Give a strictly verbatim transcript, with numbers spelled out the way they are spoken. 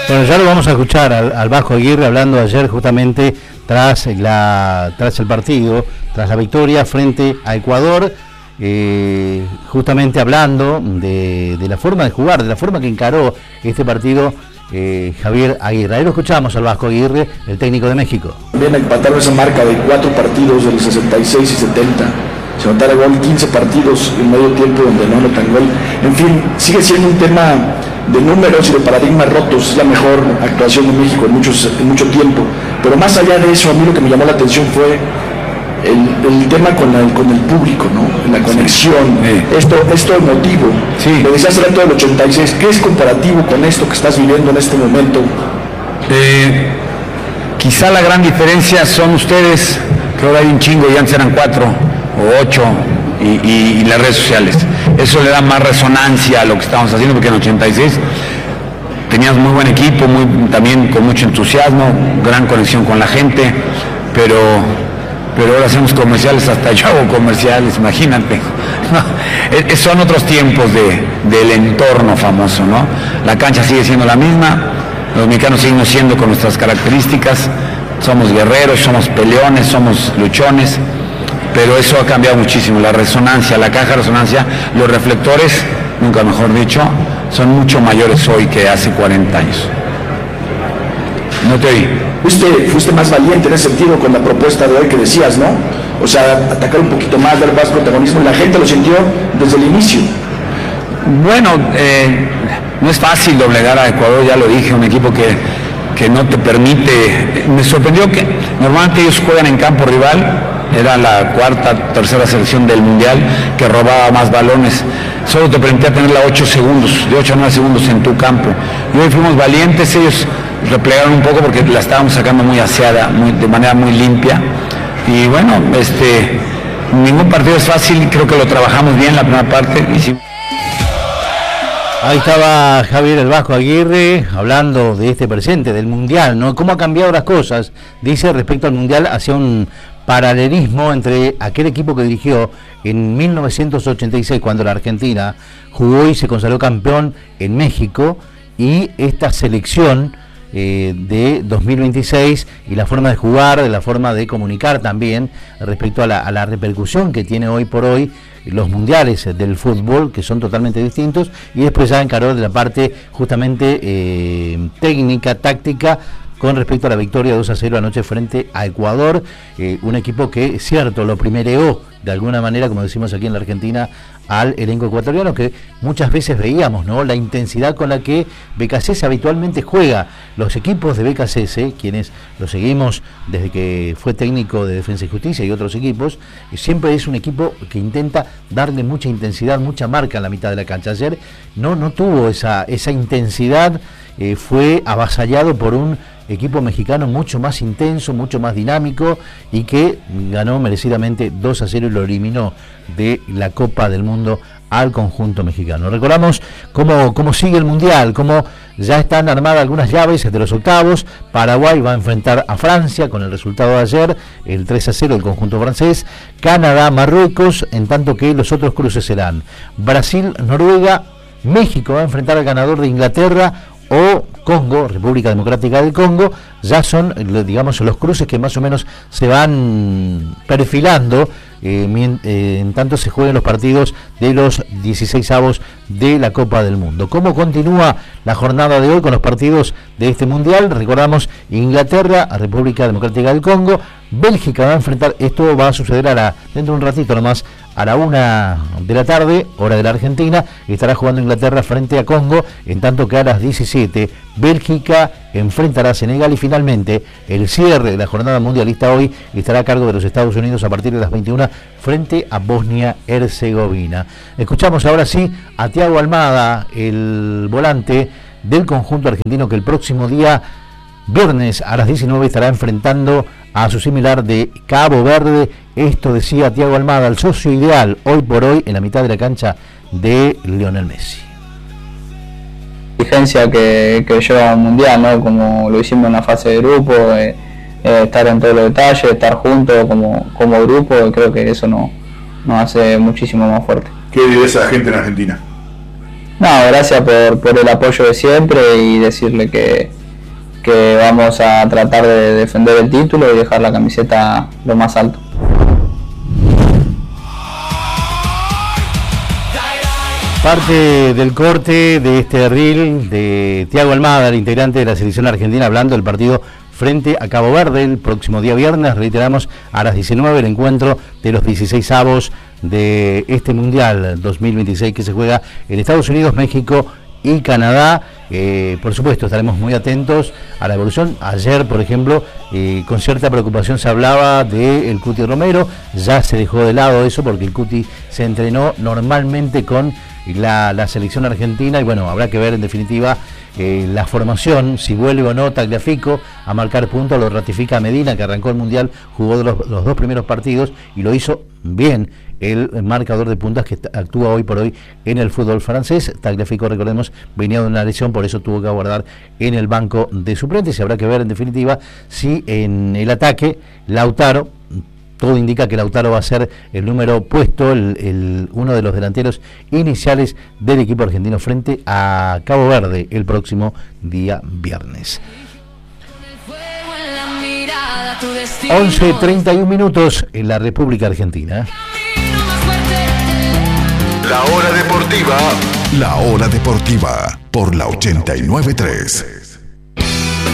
Bueno, ya lo vamos a escuchar al, al Vasco Aguirre hablando ayer justamente tras la tras el partido, tras la victoria frente a Ecuador, eh, justamente hablando de, de la forma de jugar, de la forma que encaró este partido eh, Javier Aguirre. Ahí lo escuchamos al Vasco Aguirre, el técnico de México. Bien, empataron esa marca de cuatro partidos del sesenta y seis y setenta. Se anotara gol, quince partidos en medio tiempo donde no anotan gol. En fin, sigue siendo un tema de números y de paradigmas rotos. Es la mejor actuación de México en, muchos, en mucho tiempo. Pero más allá de eso, a mí lo que me llamó la atención fue el, el tema con, la, con el público, ¿no? La conexión, sí. esto, esto emotivo. Sí. Me decías hace rato del ochenta y seis, ¿qué es comparativo con esto que estás viviendo en este momento? Eh, quizá la gran diferencia son ustedes, que ahora hay un chingo y antes eran cuatro o ocho, y, y, y las redes sociales. Eso le da más resonancia a lo que estamos haciendo, porque en ochenta y seis tenías muy buen equipo, muy, también con mucho entusiasmo, gran conexión con la gente, pero, pero ahora hacemos comerciales, hasta yo hago comerciales, imagínate. No, son otros tiempos de, del entorno famoso, ¿no? La cancha sigue siendo la misma, los mexicanos seguimos siendo con nuestras características, somos guerreros, somos peleones, somos luchones, pero eso ha cambiado muchísimo, la resonancia, la caja de resonancia, los reflectores, nunca mejor dicho, son mucho mayores hoy que hace cuarenta años. No te oí. Fuiste, fuiste más valiente en ese sentido con la propuesta de hoy que decías, ¿no? O sea, atacar un poquito más, dar más protagonismo, y la gente lo sintió desde el inicio. Bueno, eh, no es fácil doblegar a Ecuador, ya lo dije, un equipo que, que no te permite. Me sorprendió que normalmente ellos juegan en campo rival. Era la cuarta, tercera selección del Mundial que robaba más balones. Solo te permitía tenerla ocho segundos, de ocho a nueve segundos en tu campo. Y hoy fuimos valientes, ellos replegaron un poco porque la estábamos sacando muy aseada, muy, de manera muy limpia. Y bueno, este, ningún partido es fácil, creo que lo trabajamos bien la primera parte. Hicimos... Ahí estaba Javier el Vasco Aguirre hablando de este presente, del Mundial, ¿no? Cómo ha cambiado las cosas, dice, respecto al Mundial, hacia un paralelismo entre aquel equipo que dirigió en mil novecientos ochenta y seis, cuando la Argentina jugó y se consagró campeón en México, y esta selección eh, de dos mil veintiséis, y la forma de jugar, de la forma de comunicar también respecto a la, a la repercusión que tiene hoy por hoy los mundiales del fútbol, que son totalmente distintos, y después ya encaró de la parte justamente eh, técnica, táctica, con respecto a la victoria dos a cero anoche frente a Ecuador, eh, un equipo que, cierto, lo primereó de alguna manera, como decimos aquí en la Argentina, al elenco ecuatoriano, que muchas veces veíamos, ¿no?, la intensidad con la que B K C S habitualmente juega. Los equipos de B K C S, quienes lo seguimos desde que fue técnico de Defensa y Justicia y otros equipos, siempre es un equipo que intenta darle mucha intensidad, mucha marca en la mitad de la cancha. Ayer no, no tuvo esa, esa intensidad, eh, fue avasallado por un equipo mexicano mucho más intenso, mucho más dinámico, y que ganó merecidamente dos a cero y lo eliminó de la Copa del Mundo al conjunto mexicano. Recordamos cómo, cómo sigue el Mundial, cómo ya están armadas algunas llaves de los octavos. Paraguay va a enfrentar a Francia con el resultado de ayer, el tres a cero del conjunto francés. Canadá, Marruecos, en tanto que los otros cruces serán Brasil, Noruega. México va a enfrentar al ganador de Inglaterra o Congo, República Democrática del Congo. Ya son, digamos, los cruces que más o menos se van perfilando eh, eh, en tanto se jueguen los partidos de los dieciseisavos de la Copa del Mundo. ¿Cómo continúa la jornada de hoy con los partidos de este Mundial? Recordamos, Inglaterra, República Democrática del Congo. Bélgica va a enfrentar, esto va a suceder a la, dentro de un ratito nomás, a la una de la tarde, hora de la Argentina, estará jugando Inglaterra frente a Congo, en tanto que a las diecisiete, Bélgica enfrentará a Senegal, y finalmente el cierre de la jornada mundialista hoy estará a cargo de los Estados Unidos a partir de las veintiuna frente a Bosnia-Herzegovina. Escuchamos ahora sí a Thiago Almada, el volante del conjunto argentino, que el próximo día viernes a las diecinueve estará enfrentando a su similar de Cabo Verde. Esto decía Thiago Almada, el socio ideal hoy por hoy en la mitad de la cancha de Lionel Messi. Exigencia que, que lleva al Mundial, ¿no? Como lo hicimos en la fase de grupo, eh, eh, estar en todos los detalles, estar juntos como, como grupo, creo que eso nos, nos hace muchísimo más fuerte. ¿Qué vive esa gente en Argentina? No, gracias por, por el apoyo de siempre y decirle que, que vamos a tratar de defender el título y dejar la camiseta lo más alto. Parte del corte de este reel de Thiago Almada, el integrante de la selección argentina, hablando del partido frente a Cabo Verde el próximo día viernes. Reiteramos, a las diecinueve, el encuentro de los dieciséis avos de este Mundial dos mil veintiséis que se juega en Estados Unidos, México y Canadá. Eh, por supuesto, estaremos muy atentos a la evolución. Ayer, por ejemplo, eh, con cierta preocupación se hablaba de el Cuti Romero. Ya se dejó de lado eso porque el Cuti se entrenó normalmente con la, la selección argentina y bueno, habrá que ver en definitiva eh, la formación, si vuelve o no Tagliafico a marcar puntos. Lo ratifica Medina, que arrancó el Mundial, jugó los, los dos primeros partidos y lo hizo bien el marcador de puntas que actúa hoy por hoy en el fútbol francés. Tagliafico, recordemos, venía de una lesión, por eso tuvo que aguardar en el banco de suplentes y habrá que ver en definitiva si en el ataque Lautaro, todo indica que Lautaro va a ser el número puesto, el, el, uno de los delanteros iniciales del equipo argentino frente a Cabo Verde el próximo día viernes. once treinta y un minutos en la República Argentina. La hora deportiva. La hora deportiva por la ochenta y nueve punto tres.